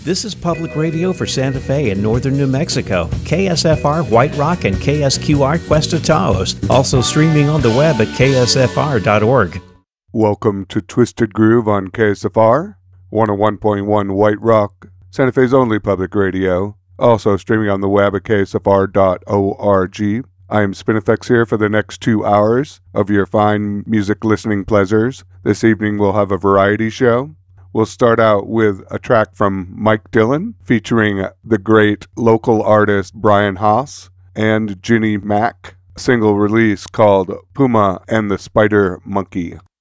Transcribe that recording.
This is public radio for Santa Fe and northern New Mexico. KSFR White Rock and KSQR Cuesta Taos. Also streaming on the web at ksfr.org. Welcome to Twisted Groove on KSFR, 101.1 White Rock, Santa Fe's only public radio. Also streaming on the web at ksfr.org. I am Spinifex here for the next 2 hours of your fine music listening pleasures. This evening we'll have a variety show. We'll start out with a track from Mike Dillon featuring the great local artist Brian Haas and Ginny Mac, a single release called Puma and the Spider Monkey.